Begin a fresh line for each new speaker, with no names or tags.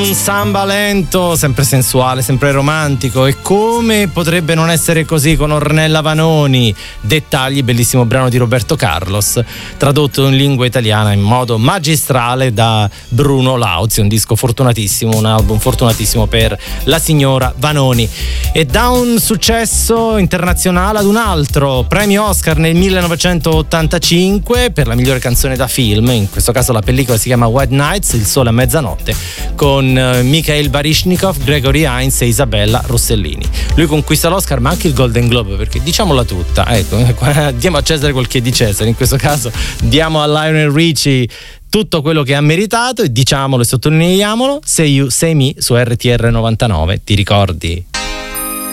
Un samba lento, sempre sensuale, sempre romantico, e come potrebbe non essere così con Ornella Vanoni. Dettagli, bellissimo brano di Roberto Carlos, tradotto in lingua italiana in modo magistrale da Bruno Lauzi, un disco fortunatissimo, un album fortunatissimo per la signora Vanoni. E da un successo internazionale ad un altro, premio Oscar nel 1985 per la migliore canzone da film, in questo caso la pellicola si chiama White Nights, Il sole a mezzanotte, con Mikhail Baryshnikov, Gregory Hines e Isabella Rossellini. Lui conquista l'Oscar ma anche il Golden Globe, perché diciamola tutta, ecco, diamo a Cesare quel che è di Cesare, in questo caso diamo a Lionel Richie tutto quello che ha meritato, e diciamolo e sottolineiamolo: Say You, Say Me su RTR 99. Ti ricordi